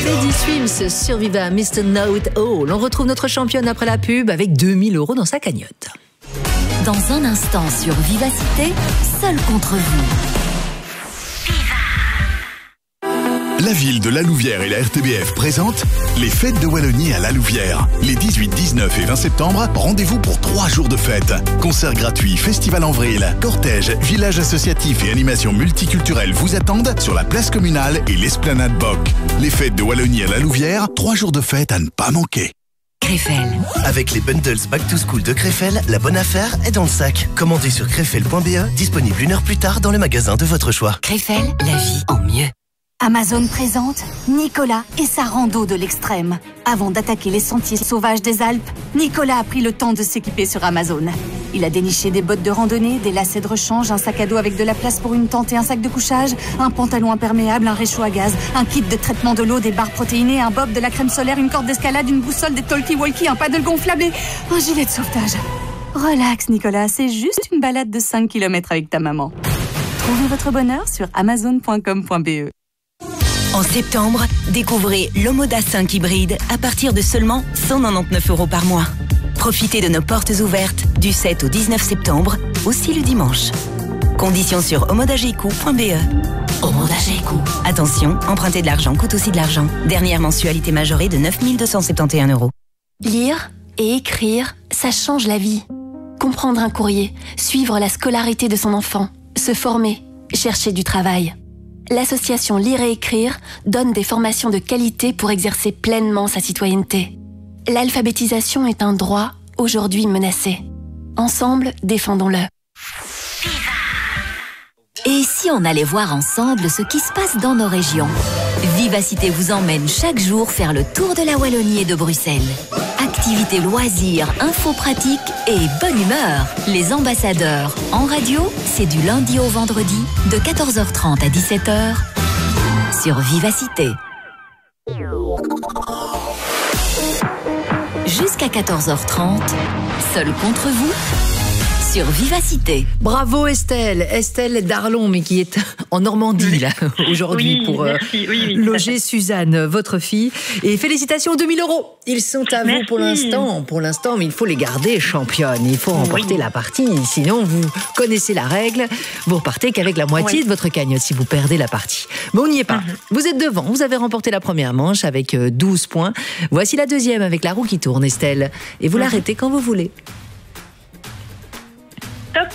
Teddy Swims surviva Mr. Know-It All. On retrouve notre championne après la pub avec 2000 € dans sa cagnotte. Dans un instant sur Vivacité, seul contre vous. La ville de La Louvière et la RTBF présentent les fêtes de Wallonie à La Louvière. Les 18, 19 et 20 septembre, rendez-vous pour 3 jours de fête. Concerts gratuits, festival en vrille, cortège, village associatif et animations multiculturelles vous attendent sur la place communale et l'esplanade Boc. Les fêtes de Wallonie à La Louvière, 3 jours de fête à ne pas manquer. Krefel. Avec les bundles Back to School de Krefel, la bonne affaire est dans le sac. Commandez sur krefel.be, disponible 1 heure plus tard dans le magasin de votre choix. Krefel, la vie en mieux. Amazon présente Nicolas et sa rando de l'extrême. Avant d'attaquer les sentiers sauvages des Alpes, Nicolas a pris le temps de s'équiper sur Amazon. Il a déniché des bottes de randonnée, des lacets de rechange, un sac à dos avec de la place pour une tente et un sac de couchage, un pantalon imperméable, un réchaud à gaz, un kit de traitement de l'eau, des barres protéinées, un bob, de la crème solaire, une corde d'escalade, une boussole, des talkie-walkie, un paddle gonflable et un gilet de sauvetage. Relax Nicolas, c'est juste une balade de 5 km avec ta maman. Trouvez votre bonheur sur amazon.com.be. En septembre, découvrez l'Omoda 5 hybride à partir de seulement 199 € par mois. Profitez de nos portes ouvertes du 7 au 19 septembre, aussi le dimanche. Conditions sur omodageco.be. Omodageco. Attention, emprunter de l'argent coûte aussi de l'argent. Dernière mensualité majorée de 9 271 €. Lire et écrire, ça change la vie. Comprendre un courrier, suivre la scolarité de son enfant, se former, chercher du travail. L'association Lire et Écrire donne des formations de qualité pour exercer pleinement sa citoyenneté. L'alphabétisation est un droit aujourd'hui menacé. Ensemble, défendons-le. Et si on allait voir ensemble ce qui se passe dans nos régions? Vivacité vous emmène chaque jour faire le tour de la Wallonie et de Bruxelles. Activités, loisirs, infos pratiques et bonne humeur. Les ambassadeurs en radio, c'est du lundi au vendredi de 14h30 à 17h sur Vivacité. Jusqu'à 14h30, seul contre vous sur Vivacité. Bravo Estelle d'Arlon, mais qui est en Normandie là aujourd'hui pour loger Suzanne, votre fille. Et félicitations, 2000 €. Ils sont à vous pour l'instant, mais il faut les garder championnes. Il faut remporter la partie, sinon vous connaissez la règle. Vous repartez qu'avec la moitié de votre cagnotte si vous perdez la partie. Mais on n'y est pas. Vous êtes devant, vous avez remporté la première manche avec 12 points. Voici la deuxième avec la roue qui tourne, Estelle. Et vous l'arrêtez quand vous voulez. Top.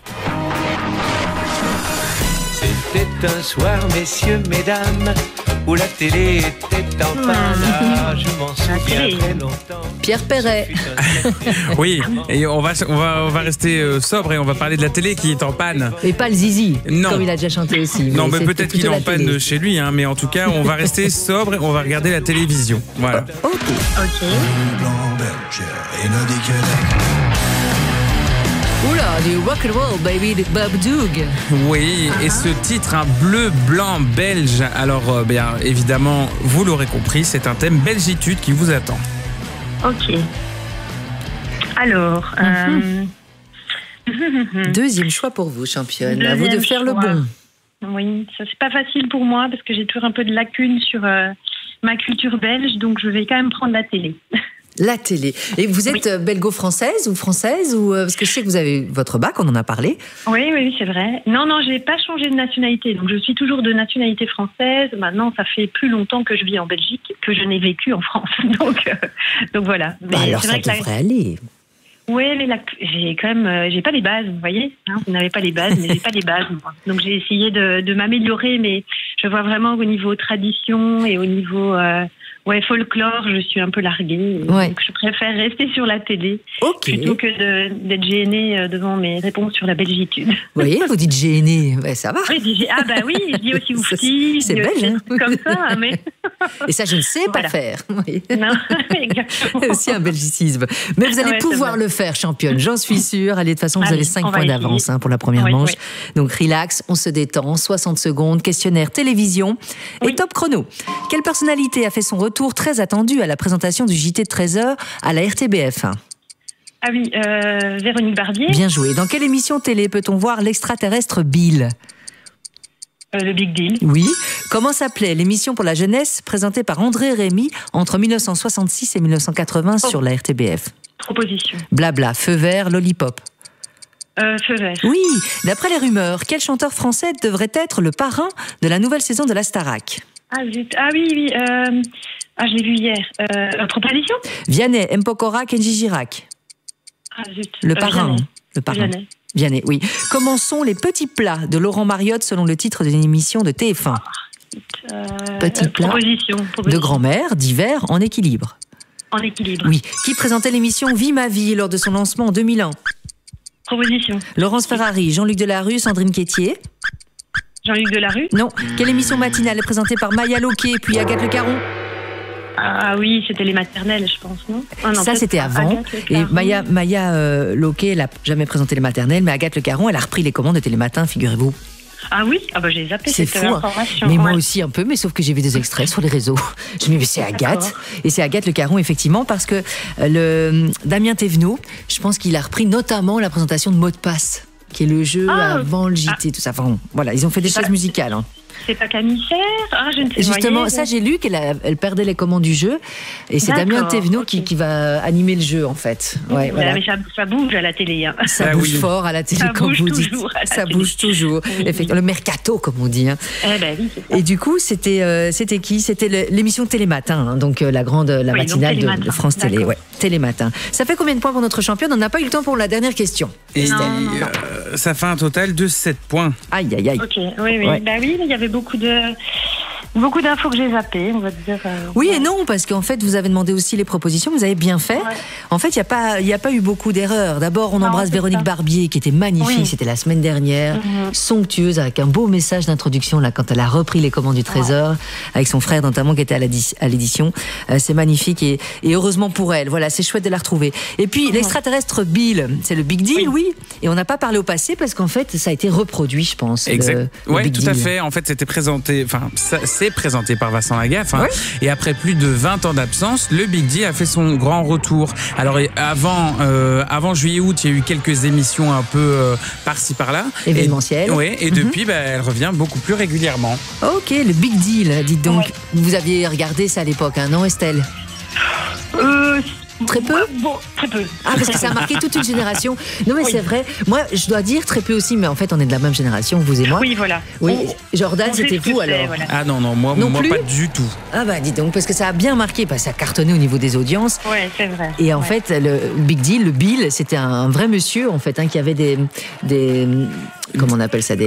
C'était un soir, messieurs, mesdames, où la télé était en panne. Je m'en souviens très longtemps. Pierre Perret. Oui, et on va rester sobre et on va parler de la télé qui est en panne. Et pas le zizi, non. Comme il a déjà chanté aussi. Non, mais peut-être qu'il est en panne chez lui, hein, mais en tout cas, on va rester sobre et on va regarder la télévision. Voilà. Ok. Oula, du rock'n'roll, baby, de Bob Doug. Oui, et ce titre, un bleu, blanc, belge. Alors, bien évidemment, vous l'aurez compris, c'est un thème belgitude qui vous attend. Ok. Alors, deuxième choix pour vous, championne. À vous de faire le bon. Oui, ça c'est pas facile pour moi parce que j'ai toujours un peu de lacunes sur ma culture belge, donc je vais quand même prendre la télé. La télé. Et vous êtes belgo-française ou française ou parce que je sais que vous avez votre bac, on en a parlé. Oui, c'est vrai. Non, j'ai pas changé de nationalité, donc je suis toujours de nationalité française. Maintenant, ça fait plus longtemps que je vis en Belgique que je n'ai vécu en France, donc voilà. Mais alors c'est ça vrai devrait aller. Oui, mais j'ai quand même, j'ai pas les bases, vous voyez. Hein, vous n'avez pas les bases, mais j'ai pas les bases, moi. Donc j'ai essayé de m'améliorer, mais je vois vraiment au niveau tradition et au niveau folklore, je suis un peu larguée. Donc je préfère rester sur la télé plutôt que d'être gênée devant mes réponses sur la belgitude. Vous voyez, vous dites gênée, ça va. Oui, je dis aussi oufti. C'est belge, hein. Comme ça, mais... Et ça, je ne sais pas faire. Oui. Non, exactement. C'est aussi un belgicisme. Mais vous allez pouvoir le faire, championne, j'en suis sûre. Allez, de toute façon, vous avez 5 points d'avance pour la première manche. Donc, relax, on se détend, 60 secondes, questionnaire télévision et top chrono. Quelle personnalité a fait son retour très attendu à la présentation du JT de 13h à la RTBF? Ah oui, Véronique Barbier. Bien joué. Dans quelle émission télé peut-on voir l'extraterrestre Bill? Le Big Deal. Oui. Comment s'appelait l'émission pour la jeunesse présentée par André Rémy entre 1966 et 1980 sur la RTBF? Proposition. Blabla, feu vert, lollipop. Feu vert. Oui. D'après les rumeurs, quel chanteur français devrait être le parrain de la nouvelle saison de la Starac? Ah zut. Ah oui. Je l'ai vu hier. Proposition. Vianney, M. Pokora, Kenji Girac. Ah zut. Le parrain. Vianney. Le parrain. Vianney, oui. Comment sont les petits plats de Laurent Mariotte selon le titre d'une émission de TF1? Petits plats de grand-mère, divers, en équilibre. En équilibre. Oui. Qui présentait l'émission Vie ma vie lors de son lancement en 2001? Proposition. Laurence Ferrari, Jean-Luc Delarue, Sandrine Quétier. Jean-Luc Delarue. Non. Quelle émission matinale est présentée par Maya Loquet puis Agathe Le Caron? Ah oui, c'était les maternelles, je pense, non? Ça, c'était avant. Et Maya Loquet, elle n'a jamais présenté les maternelles, mais Agathe Le Caron, elle a repris les commandes de Télématin, figurez-vous. Ah oui? Ah bah j'ai zappé cette information. Mais moi aussi un peu, mais sauf que j'ai vu des extraits sur les réseaux. Je me dis, mais c'est Agathe. Et c'est Agathe Le Caron, effectivement, parce que Damien Thévenot, je pense qu'il a repris notamment la présentation de Mot de passe, qui est le jeu avant le JT, tout ça. Enfin, voilà, ils ont fait des choses musicales. Hein. C'est pas Camissère? Je ne sais pas. Justement, ça j'ai lu qu'elle perdait les commandes du jeu et c'est Damien Thévenot qui va animer le jeu en fait. Ouais, voilà. Mais ça bouge à la télé. Hein. Ça bouge fort à la télé, comme vous dites. Ça bouge toujours. Effectivement, le mercato comme on dit. Hein. Oui, et du coup, c'était qui? C'était l'émission Télématin, hein, donc la matinale de France Télé. Ouais, Télématin. Ça fait combien de points pour notre championne? On n'a pas eu le temps pour la dernière question. Et ça fait un total de 7 points. Aïe, aïe, aïe. Ok, oui. Ouais. Bah oui, il y avait beaucoup d'infos que j'ai zappées, on va dire. Oui et non, parce qu'en fait, vous avez demandé aussi les propositions, vous avez bien fait. Ouais. En fait, il n'y a pas eu beaucoup d'erreurs. D'abord, on embrasse Véronique Barbier, qui était magnifique, c'était la semaine dernière, somptueuse, avec un beau message d'introduction, là, quand elle a repris les commandes du Trésor, avec son frère notamment, qui était à l'édition. C'est magnifique et heureusement pour elle. Voilà, c'est chouette de la retrouver. Et puis, l'extraterrestre Bill, c'est le Big Deal, oui. Et on n'a pas parlé au passé, parce qu'en fait, ça a été reproduit, je pense. Exact. Oui, tout à fait. En fait, c'était présenté, c'est présenté par Vincent Lagaffe. Hein, et après plus de 20 ans d'absence, le Big Deal a fait son grand retour. Alors, avant juillet-août, il y a eu quelques émissions un peu par-ci, par-là. Événementielles. Et depuis, elle revient beaucoup plus régulièrement. Ok, le Big Deal, dites donc. Vous aviez regardé ça à l'époque, hein, non, Estelle? Très peu? Bon, très peu. Ah, parce que ça a marqué toute une génération. Non, mais c'est vrai. Moi, je dois dire très peu aussi, mais en fait, on est de la même génération, vous et moi. Oui, voilà. Oui. Jordan, c'était vous alors? Voilà. Ah non, moi pas du tout. Ah bah, dis donc, parce que ça a bien marqué, parce que ça a cartonné au niveau des audiences. Oui, c'est vrai. Et en fait, le Big Deal, le Bill, c'était un vrai monsieur, en fait, qui avait des comment on appelle ça,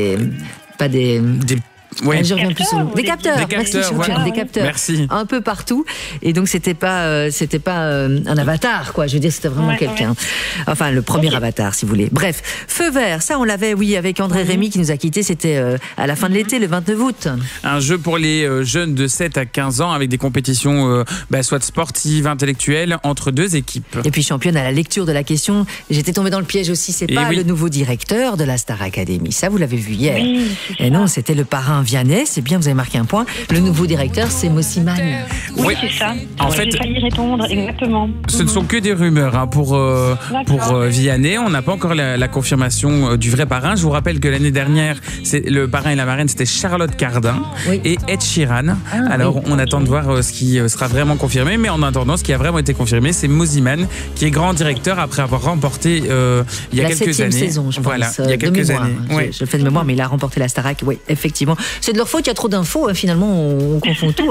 Oui. Je reviens plus sur le... Des capteurs. Des capteurs. Merci. Un peu partout. Et donc, c'était pas un avatar, quoi. Je veux dire, c'était vraiment quelqu'un. Enfin, le premier avatar, si vous voulez. Bref. Feu vert. Ça, on l'avait, avec André Rémy qui nous a quittés. C'était à la fin de l'été, le 29 août. Un jeu pour les jeunes de 7 à 15 ans avec des compétitions, soit sportives, intellectuelles, entre deux équipes. Et puis, championne à la lecture de la question. J'étais tombée dans le piège aussi. C'est pas le nouveau directeur de la Star Academy. Ça, vous l'avez vu hier. Oui, et non, c'était le parrain Vianney, c'est bien, vous avez marqué un point. Le nouveau directeur, c'est Mossiman. Oui, c'est ça. En fait, j'ai failli répondre, exactement. Ce ne sont que des rumeurs pour Vianney. On n'a pas encore la confirmation du vrai parrain. Je vous rappelle que l'année dernière, le parrain et la marraine, c'était Charlotte Cardin et Ed Sheeran. Alors, on attend de voir ce qui sera vraiment confirmé. Mais en attendant, ce qui a vraiment été confirmé, c'est Mossiman, qui est grand directeur après avoir remporté il y a quelques années. Saison, je pense. Voilà, il y a quelques années. Je fais de mémoire, mais il a remporté la Starac. Oui, effectivement. C'est de leur faute, il y a trop d'infos, finalement on confond tout.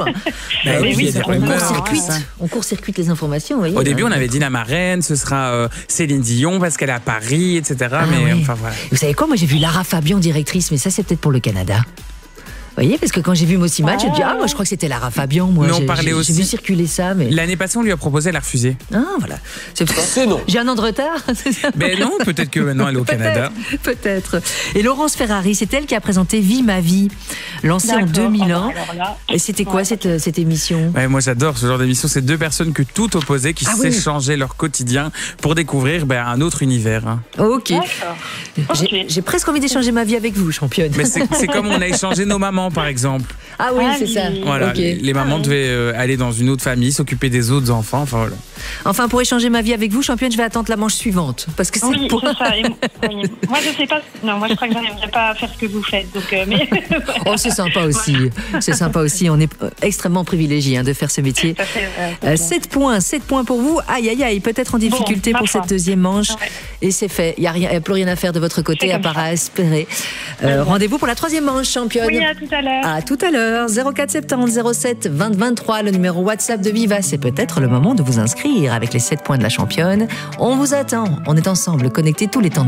On court-circuite les informations. Voyez, au début, on avait dit la marraine, ce sera Céline Dion parce qu'elle est à Paris, etc. Enfin, voilà. Vous savez quoi, moi j'ai vu Lara Fabian directrice, mais ça c'est peut-être pour le Canada. Vous voyez, parce que quand j'ai vu Mossiman, je me dis, moi je crois que c'était Lara Fabian. Moi, j'ai vu circuler ça. Mais... L'année passée, on lui a proposé, elle a refusé. Ah, voilà. C'est non. J'ai un an de retard. Mais non, peut-être que maintenant elle est au Canada. Peut-être. Et Laurence Ferrari, c'est elle qui a présenté Vie ma vie, lancée en 2001. Et c'était quoi cette émission? Moi j'adore ce genre d'émission. C'est deux personnes que tout opposé qui s'échangeaient leur quotidien pour découvrir un autre univers. Hein. Ok. J'ai presque envie d'échanger ma vie avec vous, championne. Mais c'est comme on a échangé nos mamans. mamans, par exemple. Ah oui, c'est ça. Voilà, okay. Les mamans devaient aller dans une autre famille, s'occuper des autres enfants. Enfin, voilà. Enfin, pour échanger ma vie avec vous, championne, je vais attendre la manche suivante. Parce que c'est oui, c'est ça. Moi, je sais pas. Non, moi, je crois que j'arriverai pas à faire ce que vous faites. Donc, mais... Oh, c'est sympa aussi. Voilà. C'est sympa aussi. On est extrêmement privilégiés de faire ce métier. 7 points pour vous. Aïe, aïe, aïe. Peut-être en difficulté pour cette deuxième manche. Ouais. Et c'est fait. Il n'y a plus rien à faire de votre côté, à part à espérer. Rendez-vous pour la troisième manche, championne. Oui, à tout à l'heure. À tout à l'heure. 04 70 07 20 23, le numéro WhatsApp de Viva. C'est peut-être le moment de vous inscrire avec les 7 points de la championne. On vous attend. On est ensemble, connectés tous les temps.